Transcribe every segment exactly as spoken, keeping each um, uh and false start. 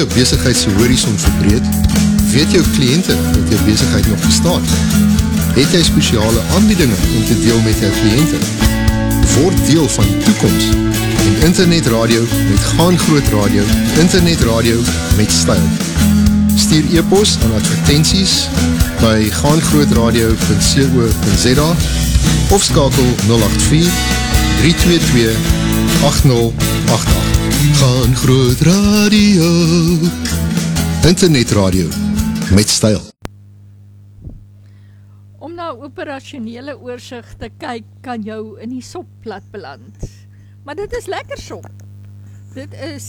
jou besigheid se horizon verbreed? Weet jou kliënte dat jou besigheid nog bestaan? Het jy spesiale aanbiedinge om te deel met jou kliënte? Word deel van die toekoms en internetradio met Gaan Groot Radio, internetradio met styl. Stuur e-pos aan advertensies by gaangrootradio punt co punt za of skakel nul agt vier, drie twee twee, agt nul agt agt. Gaan Groot Radio, internetradio met styl. Om na operasionele oorsig te kyk, kan jou in die sopplat beland. Maar dit is lekker sop. Dit is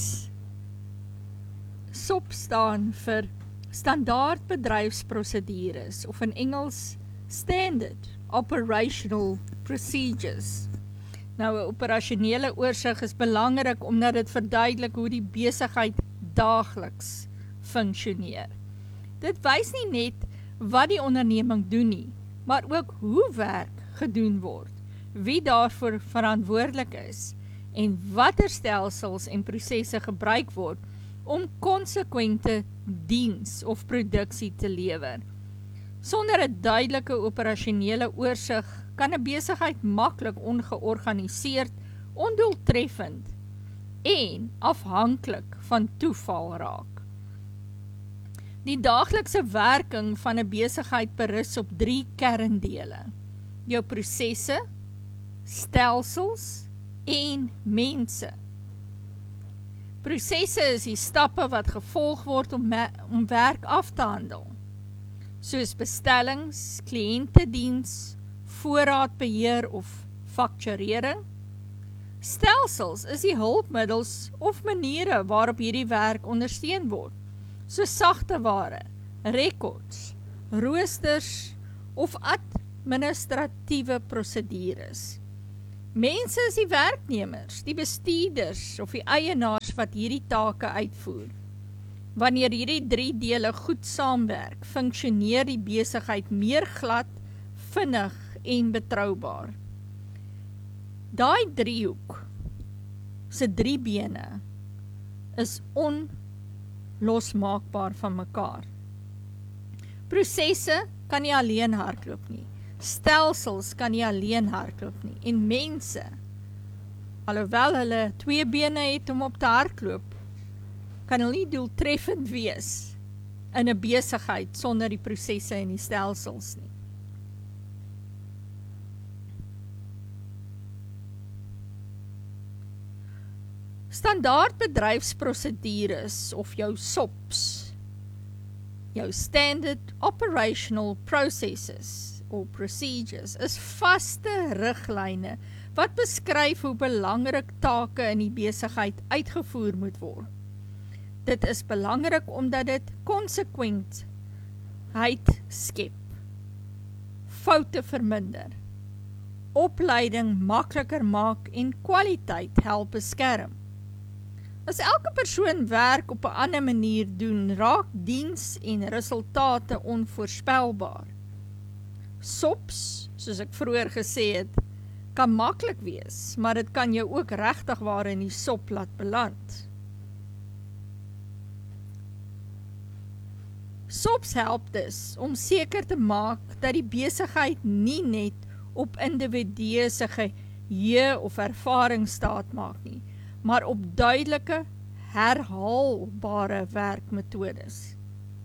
sop staan vir standaard bedryfsprosedures, of in Engels Standard Operational Procedures. Nou, 'n operasionele oorsig is belangrik omdat dit verduidelik hoe die besigheid daagliks funksioneer. Dit wys nie net wat die onderneming doen nie, maar ook hoe werk gedoen word, wie daarvoor verantwoordelik is en watter stelsels en prosesse gebruik word om konsekwente diens of produksie te lewer. Sonder 'n duidelike operasionele oorsig kan 'n besigheid maklik ongeorganiseerd, ondoeltreffend en afhanklik van toeval raak. Die daaglikse werking van 'n besigheid berus op drie kerndele: jou prosesse, stelsels en mense. Prosesse is die stappe wat gevolg word om, om werk af te handel, soos bestellings, kliëntediens, voorraadbeheer of fakturering. Stelsels is die hulpmiddels of maniere waarop hierdie werk ondersteun word, so sagte ware, rekords, roosters of administratiewe prosedures. Mense is die werknemers, die bestuurders of die eienaars wat hierdie take uitvoer. Wanneer hierdie drie dele goed saamwerk, funksioneer die besigheid meer glad, vinnig en betroubaar. Daai driehoek se drie bene is onlosmaakbaar van mekaar. Prosesse kan nie alleen hardloop nie. Stelsels kan nie alleen hardloop nie. En mense, alhoewel hulle twee bene het om op te hardloop, kan hulle nie doeltreffend wees in 'n besigheid sonder die prosesse en die stelsels nie. Standaard bedryfsprosedures of jou S O Ps, jou Standard Operational Processes or Procedures, is vaste riglyne wat beskryf hoe belangrik take in die besigheid uitgevoer moet word. Dit is belangrik omdat dit konsekwentheid skep, foute verminder, opleiding makliker maak en kwaliteit help beskerm. As elke persoon werk op 'n ander manier doen, raak diens en resultate onvoorspelbaar. S O Ps, soos ek vroeër gesê het, kan maklik wees, maar dit kan jou ook regtig waar in die sop laat beland. S O Ps help dus om seker te maak dat die besigheid nie net op individue se geheue of ervaring staat maak nie, maar op duidelike, herhaalbare werkmetodes.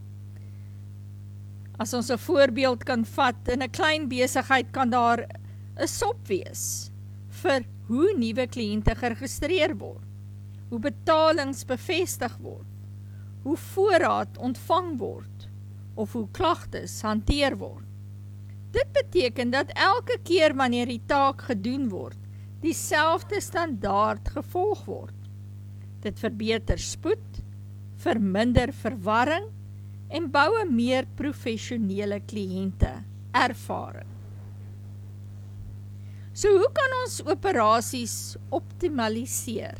As ons 'n voorbeeld kan vat, in 'n klein besigheid kan daar 'n S O P wees vir hoe nuwe kliënte geregistreer word, hoe betalings bevestig word, hoe voorraad ontvang word, of hoe klagtes hanteer word. Dit beteken dat elke keer wanneer die taak gedoen word, dieselfde standaard gevolg word. Dit verbeter spoed, verminder verwarring en bou 'n meer professionele kliënte ervaring. So hoe kan ons operasies optimaliseer?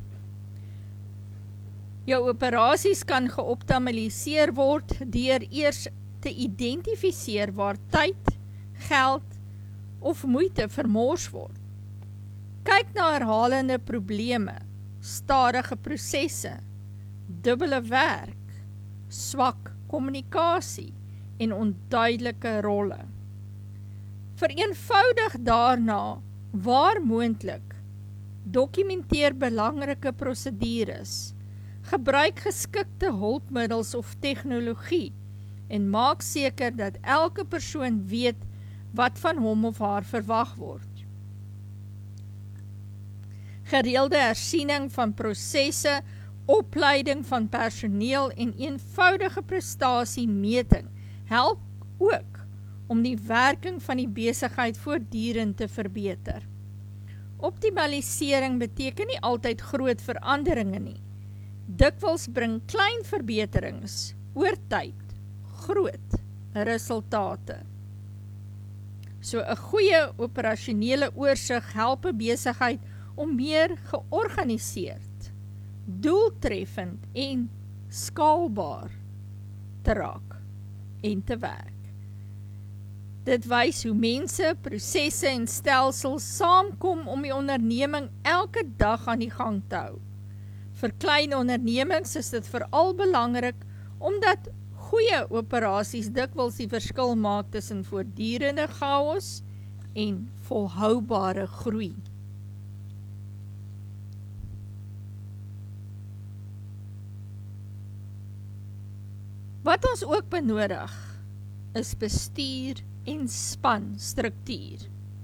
Jou operasies kan geoptimaliseer word deur eers te identifiseer waar tyd, geld of moeite vermors word. Kyk na herhalende probleme, stadige prosesse, dubbele werk, swak kommunikasie en onduidelike rolle. Vereenvoudig daarna, waar moontlik, dokumenteer belangrike prosedures, gebruik geskikte hulpmiddels of tegnologie en maak seker dat elke persoon weet wat van hom of haar verwag word. Gereelde hersiening van prosesse, opleiding van personeel en eenvoudige prestasiemeting help ook om die werking van die besigheid voortdurend te verbeter. Optimalisering beteken nie altyd groot veranderinge nie. Dikwels bring klein verbeterings oor tyd groot resultate. So 'n goeie operasionele oorsig help 'n besigheid om meer georganiseerd, doeltreffend en skaalbaar te raak en te werk. Dit wys hoe mense, prosesse en stelsels saamkom om die onderneming elke dag aan die gang te hou. Vir klein ondernemings is dit veral belangrik, omdat goeie operasies dikwels die verskil maak tussen voortdurende chaos en volhoubare groei. Wat ons ook benodig, is bestuur en spanstruktuur.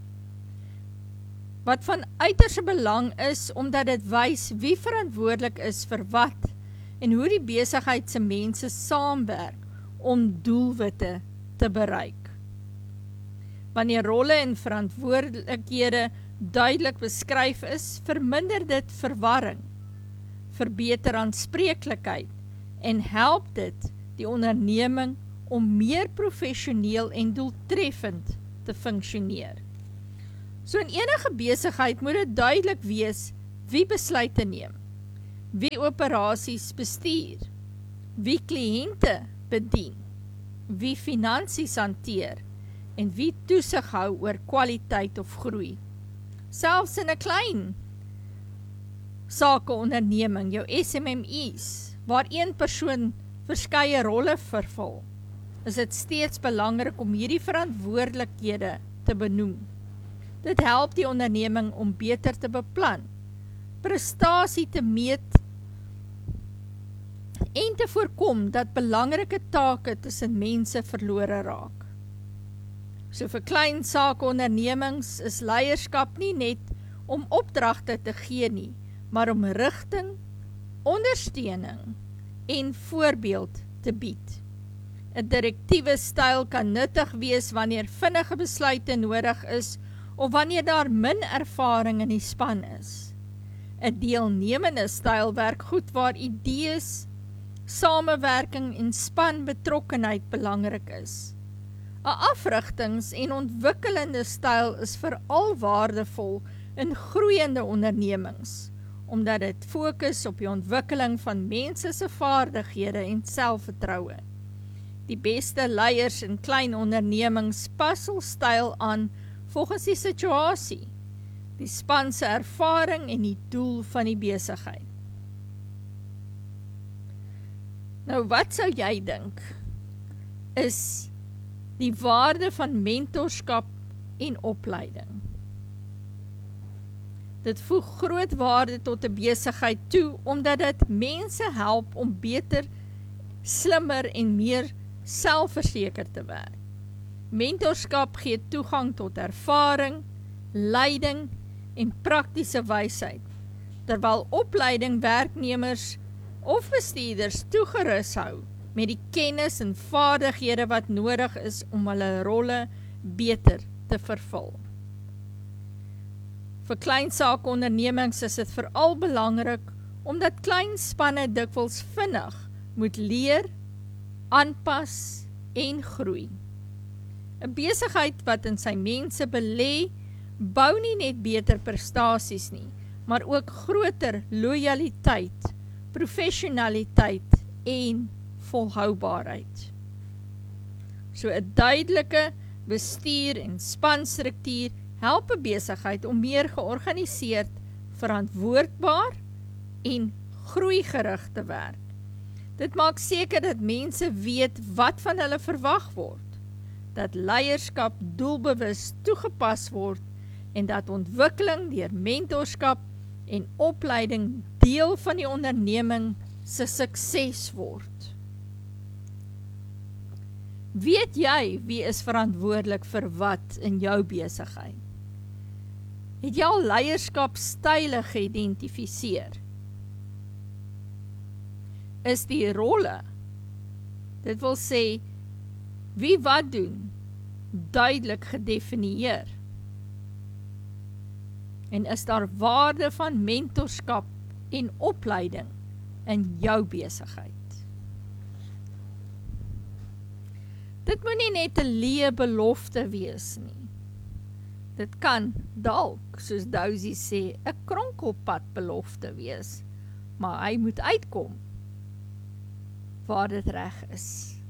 Wat van uiterste belang is, omdat dit wys wie verantwoordelik is vir wat en hoe die besigheid se mense saamwerk om doelwitte te bereik. Wanneer rolle en verantwoordelikhede duidelik beskryf is, verminder dit verwarring, verbeter aanspreeklikheid en help dit die onderneming om meer professioneel en doeltreffend te funksioneer. So in enige besigheid moet dit duidelik wees wie besluite neem, wie operasies bestuur, wie kliënte bedien, wie finansies hanteer en wie toesig hou oor kwaliteit of groei. Selfs in 'n klein sakeonderneming, jou S M M E's, waar een persoon verskeie rolle vervul, is dit steeds belangrik om hierdie verantwoordelikhede te benoem. Dit help die onderneming om beter te beplan, prestasie te meet en te voorkom dat belangrike take tussen mense verlore raak. So vir klein sakeondernemings is leierskap nie net om opdragte te gee nie, maar om rigting, ondersteuning en voorbeeld te bied. 'n Direktiewe styl kan nuttig wees wanneer vinnige besluite nodig is of wanneer daar min ervaring in die span is. 'n Deelnemende styl werk goed waar idees, samewerking en spanbetrokkenheid belangrik is. 'n Afrigtings- en ontwikkelende styl is veral waardevol in groeiende ondernemings, omdat dit fokus op die ontwikkeling van mense se vaardighede en selfvertroue. Die beste leiers in klein ondernemings pas hul styl aan volgens die situasie, die span se ervaring en die doel van die besigheid. Nou, wat sou jy dink is die waarde van mentorskap en opleiding? Dit voeg groot waarde tot 'n besigheid toe, omdat dit mense help om beter, slimmer en meer selfverseker te werk. Mentorskap gee toegang tot ervaring, leiding en praktiese wysheid, terwyl opleiding werknemers of bestuurders toegerus hou met die kennis en vaardighede wat nodig is om hulle rolle beter te vervul. Vir klein sakeondernemings is dit veral belangrik, omdat klein spanne dikwels vinnig moet leer, aanpas en groei. 'n Besigheid wat in sy mense belê, bou nie net beter prestasies nie, maar ook groter lojaliteit, professionaliteit en volhoubaarheid. So 'n duidelike bestuur en spanstruktuur help 'n besigheid om meer georganiseerd, verantwoordbaar en groeigerig te werk. Dit maak seker dat mense weet wat van hulle verwag word, dat leierskap doelbewus toegepas word en dat ontwikkeling deur mentorskap en opleiding deel van die onderneming se sukses word. Weet jy wie is verantwoordelik vir wat in jou besigheid? Het jy al leierskapstyle geïdentifiseer? Is die rolle, dit wil sê, wie wat doen, duidelik gedefinieer? En is daar waarde van mentorskap en opleiding in jou besigheid? Dit moet nie net 'n leë belofte wees nie. Dit kan dalk, soos Dousie sê, 'n kronkelpad belofte wees, maar hy moet uitkom waar dit reg is.